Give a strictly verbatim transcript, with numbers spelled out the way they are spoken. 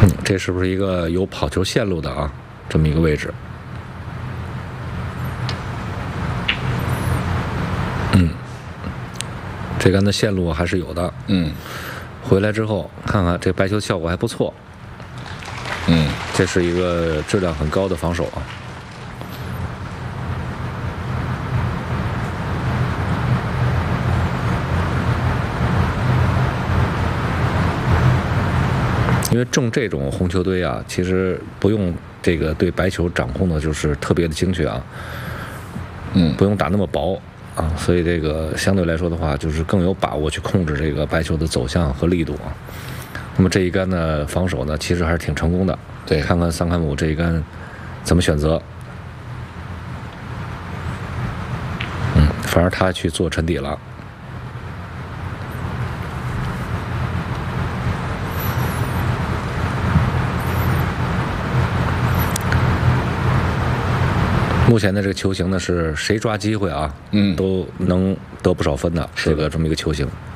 嗯，这是不是一个有跑球线路的啊？这么一个位置。嗯，这杆的线路还是有的。 嗯， 回来之后看看这白球效果还不错。 嗯， 这是一个质量很高的防守啊。因为中这种红球堆啊，其实不用这个对白球掌控的就是特别的精确啊， 嗯， 不用打那么薄啊，所以这个相对来说的话，就是更有把握去控制这个白球的走向和力度啊。那么这一杆呢，防守呢，其实还是挺成功的。 对， 看看桑坎姆这一杆怎么选择。嗯，反而他去做沉底了。目前的这个球型呢，是谁抓机会啊， 嗯， 都能得不少分的，这个这么一个球型。